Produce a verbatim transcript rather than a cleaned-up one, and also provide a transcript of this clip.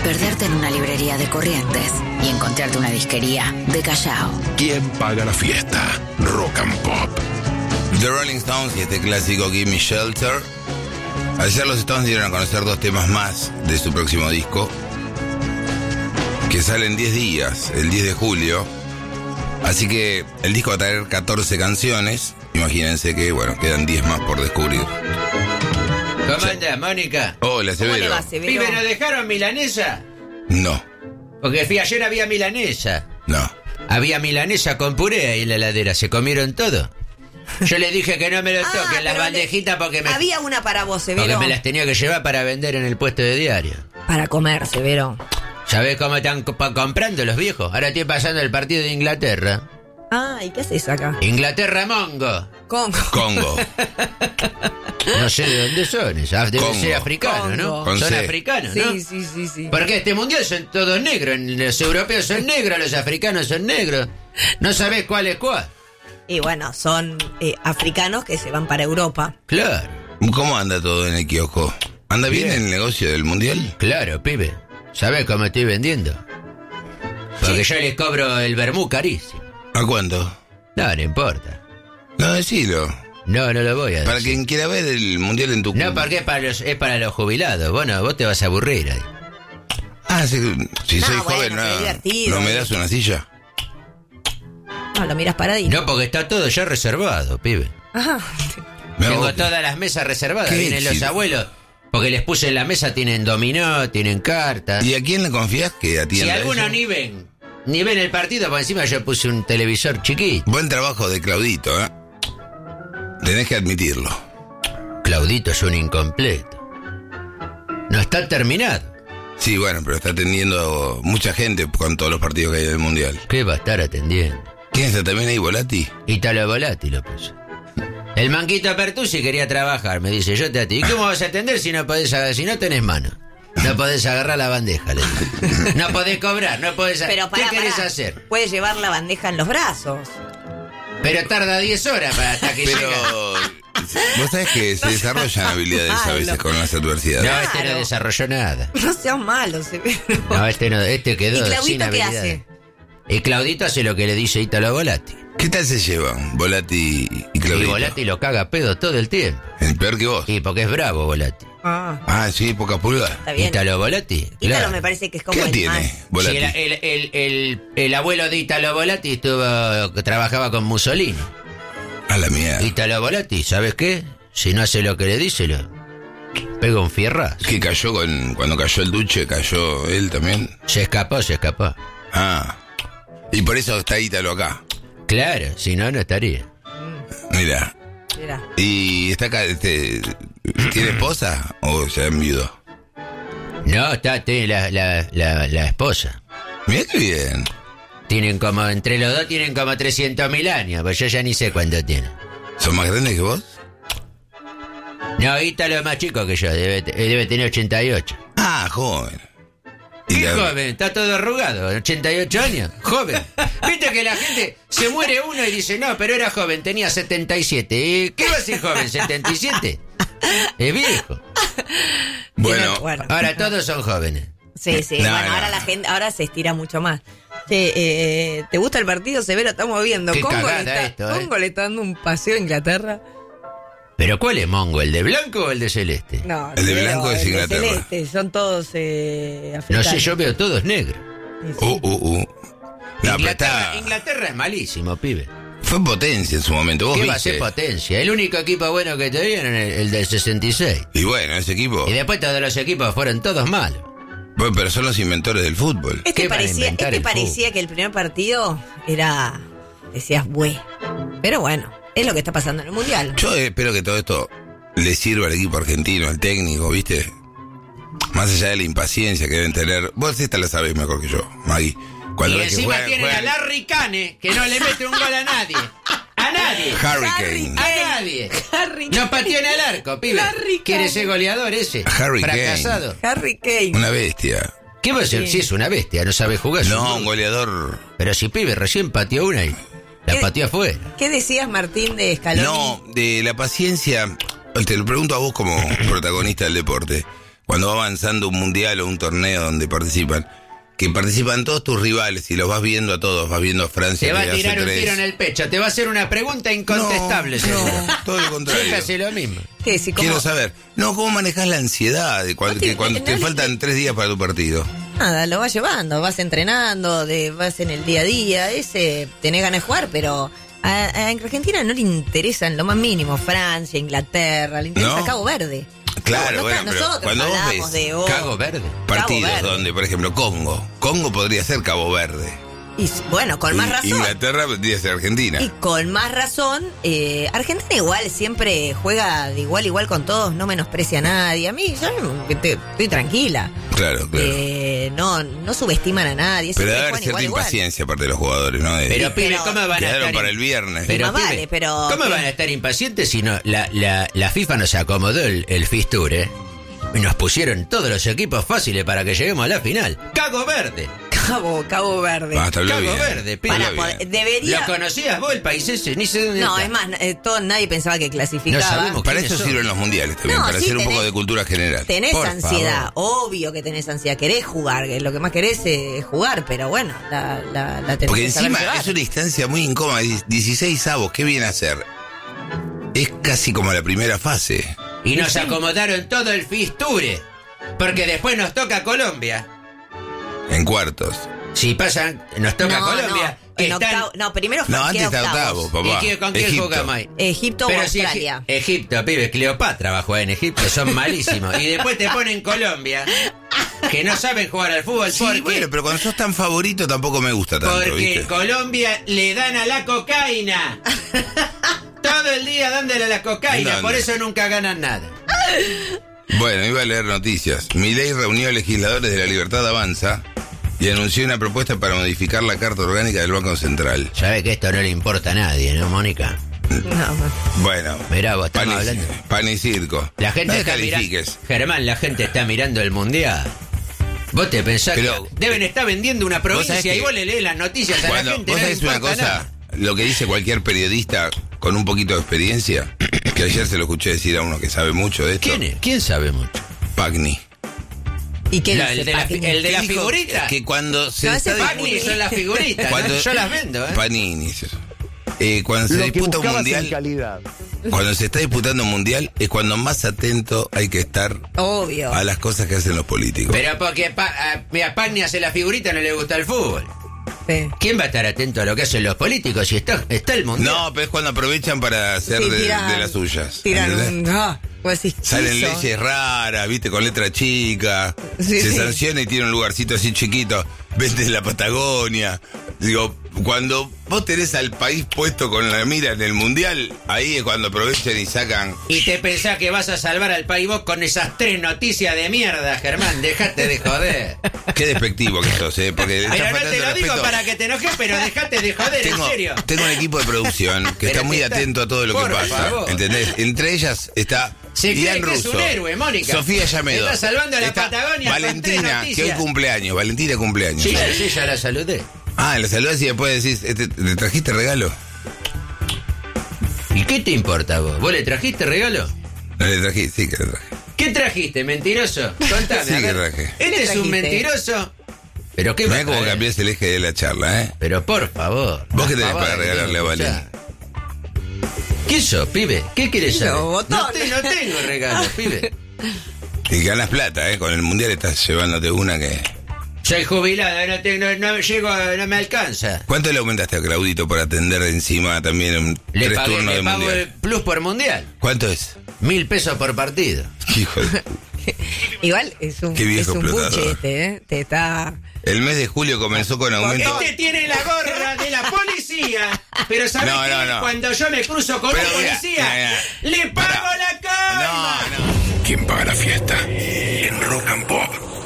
perderte en una librería de Corrientes y encontrarte una disquería de Callao. ¿Quién paga la fiesta? Rock and Pop. The Rolling Stones y este clásico Give Me Shelter. Ayer los Stones dieron a conocer dos temas más de su próximo disco, que sale en diez días, el diez de julio. Así que el disco va a traer catorce canciones. Imagínense que, bueno, quedan diez más por descubrir. ¿Cómo anda, Mónica? Hola, ¿Cómo le Severo. va, Severo? ¿Pibe, no dejaron milanesa? No, Porque fui, ayer había milanesa. no. Había milanesa con puré ahí en la heladera. ¿Se comieron todo? Yo les dije que no me lo Ah, toquen las pero bandejitas porque me, Había una para vos, porque Severo. me las tenía que llevar para vender en el puesto de diario. Para comer, Severo. ¿Sabés cómo están co- comprando los viejos? Ahora estoy pasando el partido de Inglaterra. Ah, ¿y qué haces acá? Inglaterra-Mongo. Congo. Congo. No sé de dónde son. Debe Congo. ser africano, ¿no? Congo. Con Son C. africanos, ¿no? Sí, sí, sí, sí. Porque este mundial son todos negros. Los europeos son negros, los africanos son negros. No sabés cuál es cuál. Y bueno, son eh, africanos que se van para Europa. Claro, ¿Cómo anda todo en el kiosco? ¿Anda bien, Bien. el negocio del mundial? claro, pibe. ¿Sabés cómo estoy vendiendo? Porque yo les cobro el vermú carísimo. ¿A cuánto? No, no importa. No, decilo. No, no lo voy a Para decir. quien quiera ver el mundial en tu... No, porque es para los, es para los jubilados. Bueno, vos te vas a aburrir ahí. Ah, si, si No, soy bueno, joven, pero no, divertido. ¿no me das una silla? No, lo miras paradito. No, porque está todo ya reservado, pibe. Ajá. Me Tengo hago- todas las mesas reservadas. ¿Qué Vienen los éxito? abuelos. Porque les puse en la mesa, tienen dominó, tienen cartas. ¿Y a quién le confías que Si atienda algunos eso? ni ven, ni ven el partido, por encima yo puse un televisor chiquito. Buen trabajo de Claudito, ¿eh? Tenés que admitirlo. Claudito es un incompleto. No está terminado. Sí, bueno, pero está atendiendo mucha gente con todos los partidos que hay del mundial. ¿Qué va a estar atendiendo? ¿Quién está también ahí, Volati? Italo Volati lo puso. El manquito Pertusi quería trabajar, me dice, yo te atendí. ¿Y cómo vas a atender si no podés agarrar, si no tenés mano? No podés agarrar la bandeja, le digo. No podés cobrar, no podés... Pero ¿Qué pará, querés pará. hacer? Puedes llevar la bandeja en los brazos. Pero tarda diez horas para hasta que Pero... llega. Vos sabés que se desarrollan habilidades a veces con las adversidades. No, este no Claro. desarrolló nada. No seas malo, Severo. No, este no, este quedó ¿Y sin Claudito qué habilidades. hace? Y Claudito hace lo que le dice Italo Volati. ¿Qué tal se llevan, Volati y Y Claudito? Volati lo caga a pedo todo el tiempo. El peor que vos. Y porque es bravo Volati. Ah, Ah, sí, poca pulga. está bien. Italo Volati, Ítalo claro. me parece que es como ¿Qué el tiene, más. Volati? Sí, el, el, el, el, el abuelo de Italo Volati estuvo, trabajaba con Mussolini. A la mierda. Italo Volati, ¿sabes qué? Si no hace lo que le dice, lo pega un fierrazo. Que cayó con... Cuando cayó el Duce, cayó él también. Se escapó, se escapó. Ah. Y por eso está Ítalo acá. Claro, si no, no estaría. Mira. Mira. Y está acá, este... ¿Tiene esposa o se han viudo? No, está, tiene la, la, la, la esposa. Mira qué bien. Tienen como, entre los dos tienen como trescientos mil años, pues yo ya ni sé cuánto tiene. ¿Son más grandes que vos? No, Ítalo es más chico que yo, debe, te- debe tener ochenta y ocho. Ah, joven. Y ¿Qué la- joven? Está todo arrugado, ochenta y ocho años, joven. Viste que la gente se muere uno y dice, no, pero era joven, tenía setenta y siete. ¿Y qué va a ser joven, setenta y siete? Es viejo. Bueno, Bueno. Ahora todos son jóvenes. Sí, sí. No, bueno, no. ahora la gente, ahora se estira mucho más. Che, eh, ¿te gusta el partido, Severo? Estamos viendo. Qué Congo, le cagada está, esto, ¿eh? Congo le está dando un paseo a Inglaterra. ¿Pero cuál es Mongo? ¿El de blanco o el de celeste? No, El de Severo, blanco es el de Inglaterra. celeste, son todos eh, No africanos. sé, yo veo todos negros. Sí, sí. Uh, uh, uh. No, pero Inglaterra, está... Inglaterra es malísimo, pibe. Fue potencia en su momento. ¿Vos ¿Qué va a viste? ser potencia? El único equipo bueno que tenían era el, el del sesenta y seis. Y bueno, ese equipo... Y después todos los equipos fueron todos malos. Bueno, pero son los inventores del fútbol. Este ¿Qué van a parecía, inventar este el parecía fútbol? que el primer partido era, decías, güey. Pero bueno, es lo que está pasando en el Mundial. Yo espero que todo esto le sirva al equipo argentino, al técnico, ¿viste? Más allá de la impaciencia que deben tener. Vos esta la sabés mejor que yo, Maggie. Cuando Y ves que encima juegan- tienen juegan- a Larry Cane, que no le mete un gol a nadie. A nadie. Harry Kane. A nadie. Harry No pateó en el arco, pibe. Harry ¿Quiere Kane. ser goleador ese? Harry Kane. Fracasado. Harry Kane. Una bestia. ¿Qué va a ser? Sí. Si es una bestia, no sabe jugar. es No, un un gol. goleador. Pero si pibe recién pateó una y la ¿Qué? pateó afuera. ¿Qué decías, Martín, de Scaloni? No, de la paciencia. Te lo pregunto a vos como protagonista del deporte. cuando va avanzando un mundial o un torneo donde participan, que participan todos tus rivales y los vas viendo a todos, vas viendo a Francia. Te va que a tirar hace un tres. tiro en el pecho, te va a hacer una pregunta incontestable, No, seguro. no, todo lo contrario. Siempre hace lo mismo. ¿Qué decís? ¿Cómo? Quiero saber, no, ¿cómo manejas la ansiedad de cuando, No te- que cuando no te le- faltan tres días para tu partido? Nada, lo vas llevando, vas entrenando, de, vas en el día a día, ese, tenés ganas de jugar, pero a, a Argentina no le interesa en lo más mínimo Francia, Inglaterra, le interesa No. Cabo Verde. Claro, No, no bueno, está- pero nosotros cuando vos hablamos ves de oh, Cago Verde. partidos Verde. donde, por ejemplo, Congo, Congo podría ser Cabo Verde. y, bueno, con más Y- razón. Inglaterra podría ser Argentina. Y con más razón, eh, Argentina igual siempre juega de igual a igual con todos, no menosprecia a nadie. A mí, yo que te- estoy tranquila. Claro, claro. Eh, no, no subestiman a nadie. Pero siempre debe haber juegan cierta igual a igual. impaciencia aparte de los jugadores, ¿no? De- Pero, Sí, pibe, pero- ¿cómo van a quedaron estar? para el viernes. Pero, Más pibe, vale, pero- ¿cómo ¿qué? van a estar impacientes si no la, la, la FIFA nos acomodó el, el Fisture y nos pusieron todos los equipos fáciles para que lleguemos a la final? ¡Cago Verde! Cabo, Cabo Verde. Basta, habló Cabo bien. Verde, pibe. Para Habló poder- bien. debería. ¿Lo conocías vos, el país ese? Ni sé dónde No, está. es más, eh, todo, nadie pensaba que clasificaba. No sabemos. Para ¿Quiénes eso son? sirven los mundiales también, No, para sí, hacer un tenés- poco de cultura general. Tenés Por ansiedad, obvio que tenés ansiedad, querés jugar, que lo que más querés es jugar, pero bueno, la, la, la tenés Porque que saber encima llevar. es una instancia muy incómoda. dieciséis avos, ¿qué viene a hacer? Es casi como la primera fase. Y nos acomodaron todo el Fisture. Porque después nos toca Colombia. En cuartos. Si pasan, nos toca no, Colombia. no, que en están- octavo- no, primero No, queda antes está octavos. octavo, papá. ¿Y qué- con quién Egipto. jugamos ahí? Egipto o Pero si Australia. Egi- Egipto, pibe, Cleopatra va a jugar en Egipto, son malísimos. Y después te ponen Colombia, que no saben jugar al fútbol Sí, porque, bueno, pero cuando sos tan favorito tampoco me gusta tanto, porque ¿viste? Colombia le dan a la cocaína. Todo el día dándole a la cocaína, ¿En por dónde? eso nunca ganan nada. Bueno, iba a leer noticias. Milei reunió a legisladores de La Libertad Avanza y anunció una propuesta para modificar la Carta Orgánica del Banco Central. Sabe que esto no le importa a nadie, ¿no, Mónica? No, Bueno, Mirá, vos estamos pan y, hablando. pan y circo. La gente no está mirando. descalifiques. Germán, la gente está mirando el mundial. Vos te pensás Pero- que deben estar vendiendo una sabés provincia y que- vos le lees las noticias a Cuando, la gente. vos No le sabés una importa cosa, nada. lo que dice cualquier periodista con un poquito de experiencia, que ayer se lo escuché decir a uno que sabe mucho de esto. ¿Quién es? ¿Quién sabe mucho? Pagni. ¿Y qué La- dice el de la, Paqui? el de la Dijo figurita. Que cuando se No, está ese Pagni disputando- son las figuritas. ¿no? Cuando- Yo las vendo, ¿eh? Panini, es eso. Eh, cuando se Lo que disputa un buscabas en mundial, calidad. cuando se está disputando un mundial, es cuando más atento hay que estar Obvio. a las cosas que hacen los políticos. Pero porque pa, a, mira, Pagni hace la figurita, no le gusta el fútbol. Sí. ¿Quién va a estar atento a lo que hacen los políticos si está, está el mundial? No, pero es cuando aprovechan para hacer Sí, de, tiran- de las suyas. Tiran ¿entendés? un. Ah, vos decís, Salen quiso. leyes raras, viste, con letra chica. Sí, se sí. sanciona y tiene un lugarcito así chiquito. Vende en la Patagonia. Digo, cuando vos tenés al país puesto con la mira en el mundial, ahí es cuando aprovechan y sacan. Y te pensás que vas a salvar al país vos con esas tres noticias de mierda, Germán. Dejate de joder. Qué despectivo que sos, ¿eh? Porque le Pero estás no te faltando lo digo respeto. para que te enojes, pero dejate de joder, Tengo, en serio. tengo un equipo de producción que Pero está muy que está- atento a todo lo que por pasa. favor. ¿Entendés? Entre ellas está Se cree Irán que es Russo, un héroe, Mónica. Sofía Llamedo. Está salvando a la está Patagonia con tres Valentina, que hoy noticias. cumpleaños. Valentina cumpleaños. Sí, ¿sabes? sí, ya la saludé. Ah, la saludás y después decís, este, ¿le trajiste regalo? ¿Y qué te importa vos? ¿Vos le trajiste regalo? No le trajiste, sí que le traje. ¿Qué trajiste, mentiroso? Contame. Sí a que ver. traje. Este ¿Qué es un trajiste? mentiroso. ¿Pero qué Mirá va a cómo traer? cambiás el eje de la charla, ¿eh? Pero por favor. ¿Vos qué la tenés pavada para que regalarle tengo a que Valen? escuchar. ¿Qué sos, pibe? ¿Qué querés Yo, saber? botón. No, te- no tengo regalo, pibe. Y ganas plata, ¿eh? Con el mundial estás llevándote una que... Soy jubilado, no, tengo, no, no llego, no me alcanza. ¿Cuánto le aumentaste a Claudito por atender encima también un Le, tres pagué, turnos le de pago mundial? el plus por mundial. ¿Cuánto es? Mil pesos por partido. Hijo de... Igual es un, Qué viejo es un explotador. buche este, ¿eh? Te está. El mes de julio comenzó con aumento... Este tiene la gorra de la policía. Pero ¿sabes No, qué? no, no. Cuando yo me cruzo con Pero un mira, policía, mira, le pago pará. la coima. No, no. ¿Quién paga la fiesta? En Rock and Pop.